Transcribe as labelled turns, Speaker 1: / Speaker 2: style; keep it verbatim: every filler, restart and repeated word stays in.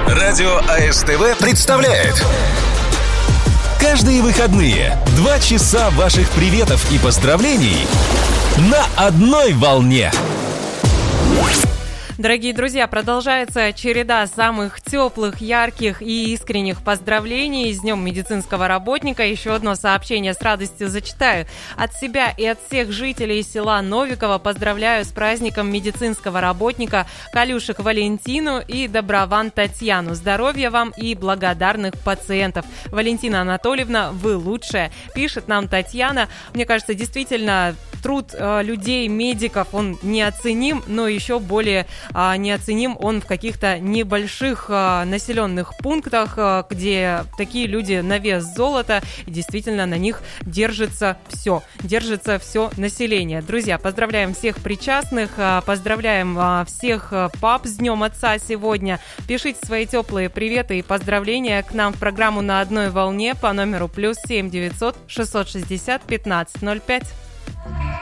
Speaker 1: Радио АСТВ представляет каждые выходные два часа ваших приветов и поздравлений на одной волне.
Speaker 2: Дорогие друзья, продолжается череда самых теплых, ярких и искренних поздравлений с Днем медицинского работника. Еще одно сообщение с радостью зачитаю. От себя и от всех жителей села Новиково поздравляю с праздником медицинского работника Калюшек Валентину и Доброван Татьяну. Здоровья вам и благодарных пациентов. Валентина Анатольевна, вы лучшая, пишет нам Татьяна. Мне кажется, действительно, труд э, людей, медиков, он неоценим, но еще более э, неоценим он в каких-то небольших э, населенных пунктах, э, где такие люди на вес золота, и действительно на них держится все, держится все население. Друзья, поздравляем всех причастных, э, поздравляем э, всех э, пап с Днем Отца сегодня. Пишите свои теплые приветы и поздравления к нам в программу «На одной волне» по номеру плюс семь девятьсот шестьсот шестьдесят пятнадцать ноль пять.